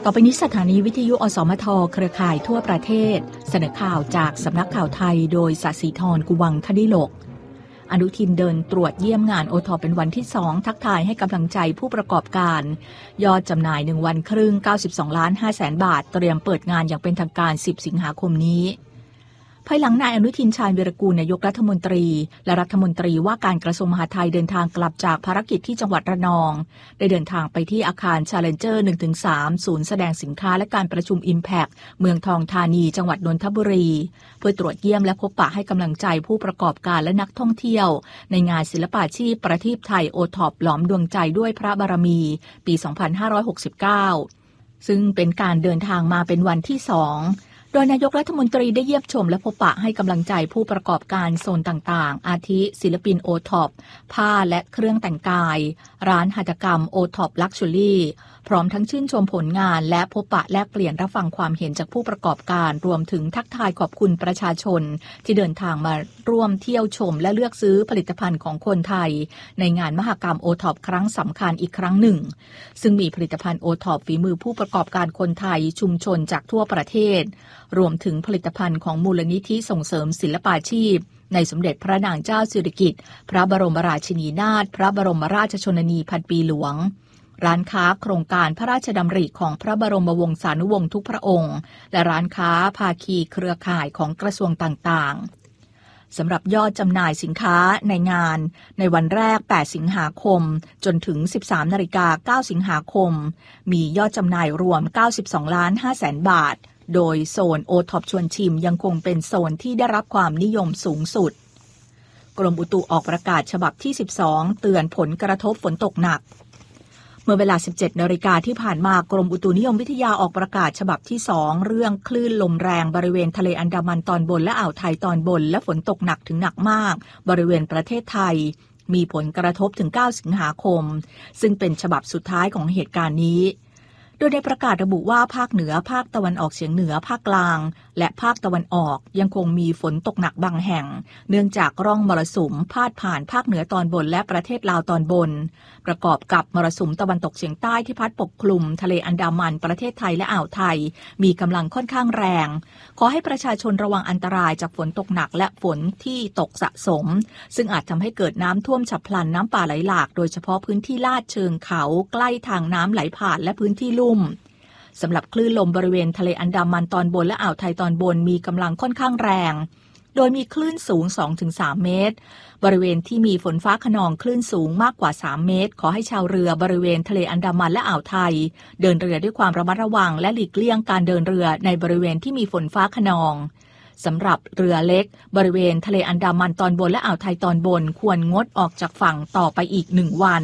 ต่อไปนี้สถานีวิทยุอสมทเครือข่ายทั่วประเทศเสนอข่าวจากสำนักข่าวไทยโดยศศิธร กุวังคดิโลกอนุทินเดินตรวจเยี่ยมงานโอท็อปเป็นวันที่2ทักทายให้กำลังใจผู้ประกอบการยอดจำหน่าย1วันครึ่ง 92.5 ล้านบาทเตรียมเปิดงานอย่างเป็นทางการ10สิงหาคมนี้ภายหลังนายอนุทินชาญวีรกูลนายกรัฐมนตรีและรัฐมนตรีว่าการกระทรวงมหาดไทยเดินทางกลับจากภารกิจที่จังหวัดระนองได้เดินทางไปที่อาคาร Challenger 1-3 ศูนย์แสดงสินค้าและการประชุม Impact เมืองทองธานีจังหวัดนนทบุรีเพื่อตรวจเยี่ยมและพบปะให้กำลังใจผู้ประกอบการและนักท่องเที่ยวในงานศิลปาชีพประทีปไทยโอท็อปหลอมดวงใจด้วยพระบารมีปี 2569 ซึ่งเป็นการเดินทางมาเป็นวันที่2โดยนายกรัฐมนตรีได้เยี่ยมชมและพบปะให้กำลังใจผู้ประกอบการโซนต่างๆอาทิศิลปินโอท็อปผ้าและเครื่องแต่งกายร้านหัตถกรรมโอท็อปลักชัวรี่พร้อมทั้งชื่นชมผลงานและพบปะแลกเปลี่ยนรับฟังความเห็นจากผู้ประกอบการรวมถึงทักทายขอบคุณประชาชนที่เดินทางมาร่วมเที่ยวชมและเลือกซื้อผลิตภัณฑ์ของคนไทยในงานมหกรรมโอท็อปครั้งสำคัญอีกครั้งหนึ่งซึ่งมีผลิตภัณฑ์โอท็อปฝีมือผู้ประกอบการคนไทยชุมชนจากทั่วประเทศรวมถึงผลิตภัณฑ์ของมูลนิธิส่งเสริมศิลปาชีพในสมเด็จพระนางเจ้าสิริกิติ์พระบรมราชินีนาถพระบรมราชชนนีพันปีหลวงร้านค้าโครงการพระราชดำริของพระบรมวงศานุวงศ์ทุกพระองค์และร้านค้าภาคีเครือข่ายของกระทรวงต่างๆสำหรับยอดจำหน่ายสินค้าในงานในวันแรก8สิงหาคมจนถึง 13:09 สิงหาคมมียอดจำหน่ายรวม 92.5 ล้านบาทโดยโซนโอท็อปชวนชิมยังคงเป็นโซนที่ได้รับความนิยมสูงสุดกรมอุตุออกประกาศฉบับที่12เตือนผลกระทบฝนตกหนักเมื่อเวลา 17 นาฬิกาที่ผ่านมากรมอุตุนิยมวิทยาออกประกาศฉบับที่2เรื่องคลื่นลมแรงบริเวณทะเลอันดามันตอนบนและอ่าวไทยตอนบนและฝนตกหนักถึงหนักมากบริเวณประเทศไทยมีผลกระทบถึง 9 สิงหาคมซึ่งเป็นฉบับสุดท้ายของเหตุการณ์นี้โดยในประกาศระบุว่าภาคเหนือภาคตะวันออกเฉียงเหนือภาคกลางและภาคตะวันออกยังคงมีฝนตกหนักบางแห่งเนื่องจากร่องมรสุมพาดผ่านภาคเหนือตอนบนและประเทศลาวตอนบนประกอบกับมรสุมตะวันตกเฉียงใต้ที่พัดปกคลุมทะเลอันดามันประเทศไทยและอ่าวไทยมีกำลังค่อนข้างแรงขอให้ประชาชนระวังอันตรายจากฝนตกหนักและฝนที่ตกสะสมซึ่งอาจทำให้เกิดน้ำท่วมฉับพลันน้ำป่าไหลหลากโดยเฉพาะพื้นที่ลาดเชิงเขาใกล้ทางน้ำไหลผ่านและพื้นที่ลุ่มสำหรับคลื่นลมบริเวณทะเลอันดามันตอนบนและอ่าวไทยตอนบนมีกำลังค่อนข้างแรงโดยมีคลื่นสูง 2-3 เมตรบริเวณที่มีฝนฟ้าคะนองคลื่นสูงมากกว่า3เมตรขอให้ชาวเรือบริเวณทะเลอันดามันและอ่าวไทยเดินเรือด้วยความระมัดระวังและหลีกเลี่ยงการเดินเรือในบริเวณที่มีฝนฟ้าคะนองสำหรับเรือเล็กบริเวณทะเลอันดามันตอนบนและอ่าวไทยตอนบนควรงดออกจากฝั่งต่อไปอีก1วัน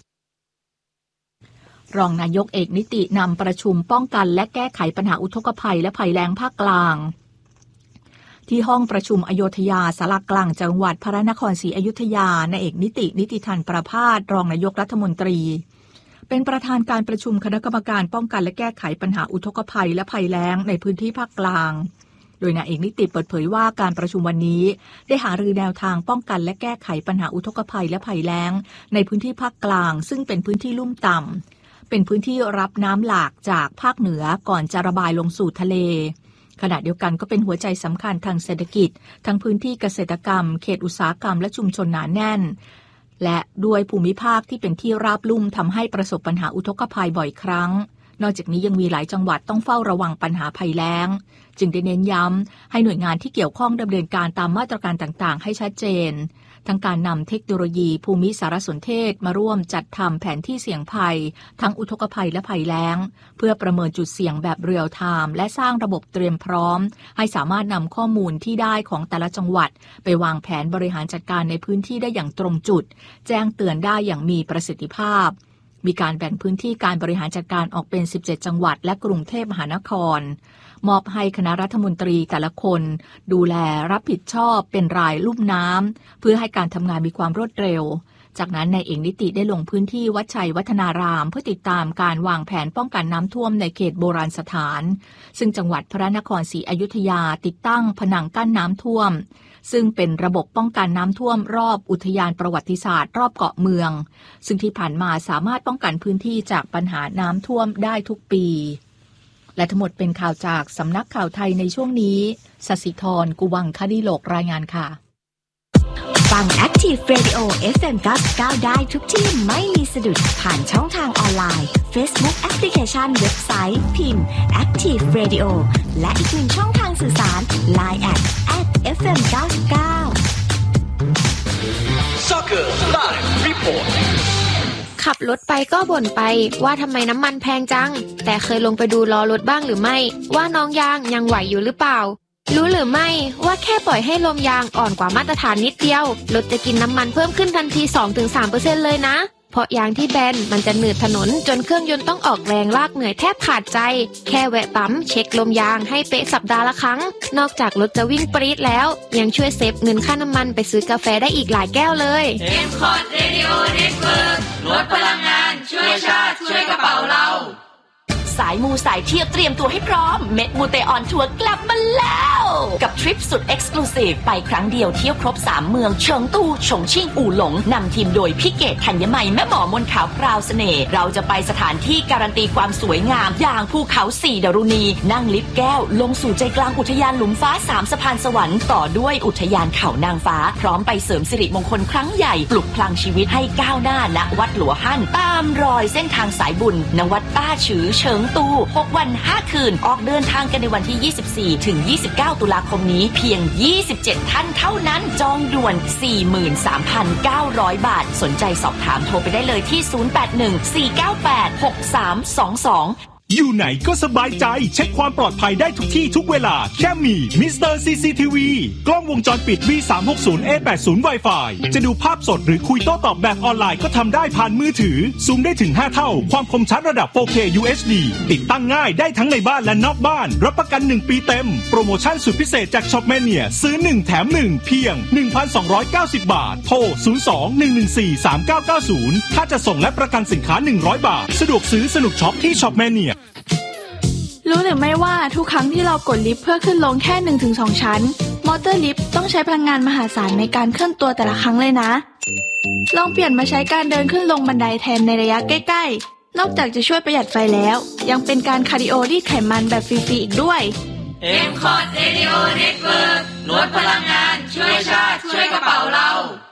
รองนายกเอกนิตินำประชุมป้องกันและแก้ไขปัญหาอุทกภัยและภัยแล้งภาคกลางที่ห้องประชุมอโยธยาศาลากลางจังหวัดพระนครศรีอยุธยานายเอกนิติทันประภาสรองนายกรัฐมนตรีเป็นประธานการประชุมคณะกรรมการป้องกันและแก้ไขปัญหาอุทกภัยและภัยแล้งในพื้นที่ภาคกลางโดยนายเอกนิติเปิดเผยว่าการประชุมวันนี้ได้หารือแนวทางป้องกันและแก้ไขปัญหาอุทกภัยและภัยแล้งในพื้นที่ภาคกลางซึ่งเป็นพื้นที่ลุ่มต่ำเป็นพื้นที่รับน้ำหลากจากภาคเหนือก่อนจะระบายลงสู่ทะเลขณะเดียวกันก็เป็นหัวใจสำคัญทางเศรษฐกิจทั้งพื้นที่เกษตรกรรมเขตอุตสาหกรรมและชุมชนหนาแน่นและด้วยภูมิภาคที่เป็นที่ราบลุ่มทำให้ประสบปัญหาอุทกภัยบ่อยครั้งนอกจากนี้ยังมีหลายจังหวัดต้องเฝ้าระวังปัญหาภัยแล้งจึงได้เน้นย้ำให้หน่วยงานที่เกี่ยวข้องดำเนินการตามมาตรการต่างๆให้ชัดเจนทั้งการนำเทคโนโลยีภูมิสารสนเทศมาร่วมจัดทำแผนที่เสี่ยงภัยทั้งอุทกภัยและภัยแล้งเพื่อประเมินจุดเสี่ยงแบบเรียลไทม์และสร้างระบบเตรียมพร้อมให้สามารถนำข้อมูลที่ได้ของแต่ละจังหวัดไปวางแผนบริหารจัดการในพื้นที่ได้อย่างตรงจุดแจ้งเตือนได้อย่างมีประสิทธิภาพมีการแบ่งพื้นที่การบริหารจัดการออกเป็น17จังหวัดและกรุงเทพมหานครมอบให้คณะรัฐมนตรีแต่ละคนดูแลรับผิดชอบเป็นรายลุ่มน้ำเพื่อให้การทำงานมีความรวดเร็วจากนั้นนายเอกนิติได้ลงพื้นที่วัดชัยวัฒนารามเพื่อติดตามการวางแผนป้องกันน้ำท่วมในเขตโบราณสถานซึ่งจังหวัดพระนครศรีอยุธยาติดตั้งผนังกั้นน้ำท่วมซึ่งเป็นระบบป้องกันน้ำท่วมรอบอุทยานประวัติศาสตร์รอบเกาะเมืองซึ่งที่ผ่านมาสามารถป้องกันพื้นที่จากปัญหาน้ำท่วมได้ทุกปีและทั้งหมดเป็นข่าวจากสำนักข่าวไทยในช่วงนี้ศศิธร กุวังคดีโลกรายงานค่ะฟัง Active Radio FM 99ได้ทุกที่ไม่มีสะดุดผ่านช่องทางออนไลน์ Facebook Application เว็บไซต์พิมพ์ Active Radio และอีกหนึ่งช่องทางสื่อสาร Line @FM 99 Soccer Live Report ขับรถไปก็บ่นไปว่าทำไมน้ำมันแพงจังแต่เคยลงไปดูล้อรถบ้างหรือไม่ว่าน้องยางยังไหวอยู่หรือเปล่ารู้หรือไม่ว่าแค่ปล่อยให้ลมยางอ่อนกว่ามาตรฐานนิดเดียวรถจะกินน้ำมันเพิ่มขึ้นทันที 2-3% เลยนะเพราะยางที่แบนมันจะหนืดถนนจนเครื่องยนต์ต้องออกแรงลากเหนื่อยแทบขาดใจแค่แวะปั๊มเช็คลมยางให้เป๊ะสัปดาห์ละครั้งนอกจากรถจะวิ่งปรี๊ดแล้วยังช่วยเซฟเงินค่าน้ำมันไปซื้อกาแฟได้อีกหลายแก้วเลย M-Cod Radio Network ลดพลังงานช่วยชาติช่วยกระเป๋าเราสายมูสายเที่ยวเตรียมตัวให้พร้อมเม็ดมูเตออนทัวร์กลับมาแล้วกับทริปสุดเอ็กซ์คลูซีฟไปครั้งเดียวเที่ยวครบ3เมืองเฉิงตูฉงชิ่งอู่หลงนำทีมโดยพี่เกศธัญมัยแม่หมอมนขาวพราวเสน่ห์เราจะไปสถานที่การันตีความสวยงามอย่างภูเขา4ดารุณีนั่งลิฟต์แก้วลงสู่ใจกลางอุทยานหลุมฟ้า3สะพานสวรรค์ต่อด้วยอุทยานเขานางฟ้าพร้อมไปเสริมสิริมงคลครั้งใหญ่ปลุกพลังชีวิตให้ก้าวหน้าณวัดหลัวฮั่นตามรอยเส้นทางสายบุญณวัดต้าฉือเฉิงตู6 วัน 5 คืนออกเดินทางกันในวันที่24 ถึง 29 ตุลาคมนี้เพียง27ท่านเท่านั้นจองด่วน 43,900 บาทสนใจสอบถามโทรไปได้เลยที่ 0814986322 อยู่ไหนก็สบายใจเช็คความปลอดภัยได้ทุกที่ทุกเวลาแค่มีมิสเตอร์ CCTV กล้องวงจรปิด V360A80 Wi-Fi จะดูภาพสดหรือคุยโต้ตอบแบบออนไลน์ก็ทำได้ผ่านมือถือซูมได้ถึง5เท่าความคมชัดระดับ 4K UHD ติดตั้งง่ายได้ทั้งในบ้านและนอกบ้านรับประกัน1 ปีเต็มโปรโมชั่นสุดพิเศษจาก Shopmania ซื้อ1แถม1เพียง 1,290 บาทโทร 02-114-3990 ถ้าจะส่งและประกันสินค้า100 บาทสะดวกซื้อสนุกช็อปที่ Shopmania รู้หรือไม่ว่าทุกครั้งที่เรากดลิฟต์เพื่อขึ้นลงแค่ 1-2 ชั้นมอเตอร์ลิฟต์ต้องใช้พลังงานมหาศาลในการเคลื่อนตัวแต่ละครั้งเลยนะลองเปลี่ยนมาใช้การเดินขึ้นลงบันไดแทนในระยะใกล้ๆนอกจากจะช่วยประหยัดไฟแล้วยังเป็นการคาร์ดิโอรีดไขมันแบบฟรีๆอีกด้วย M-Cod Radio Network ลดพลังงานช่วยชาติช่วยกระเป๋าเรา